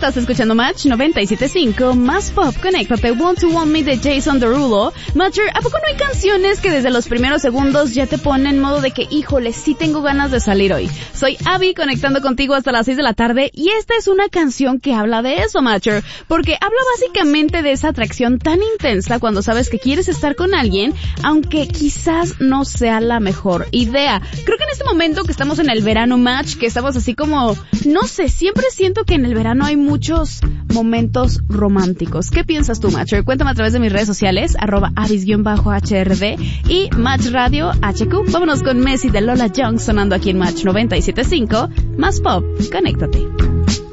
Estás escuchando Match 97.5, más pop, conéctate, Want to Want Me de Jason Derulo. Matcher, ¿a poco no hay canciones que desde los primeros segundos ya te ponen en modo de que, híjole, sí tengo ganas de salir hoy? Soy Abby, conectando contigo hasta las 6 de la tarde, y esta es una canción que habla de eso, Matcher, porque habla básicamente de esa atracción tan intensa cuando sabes que quieres estar con alguien, aunque quizás no sea la mejor idea. Creo que en este momento que estamos en el verano, Match, que estamos así como, no sé, siempre siento que en el verano hay muchos momentos románticos. ¿Qué piensas tú, Matcher? Cuéntame a través de mis redes sociales, @avis_HRD y Match Radio HQ. Vámonos con Messi de Lola Young sonando aquí en Match 97.5, más pop, conéctate.